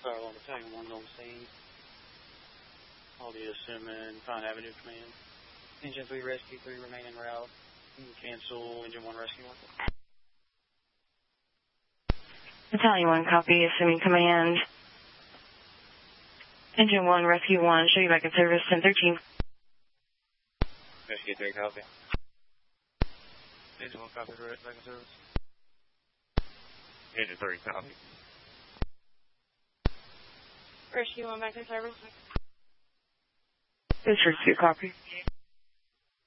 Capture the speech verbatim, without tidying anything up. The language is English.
Star one, Battalion one's on scene. All the assuming Pine Avenue Command. Engine three rescue, three remain en route. You can cancel engine one rescue one. Battalion one, copy, assuming command. Engine one, rescue one, show you back in service, ten thirteen. Rescue three, copy. Engine one, copy, back in service. Engine three, copy. Rescue one, back in service. This is rescue, copy.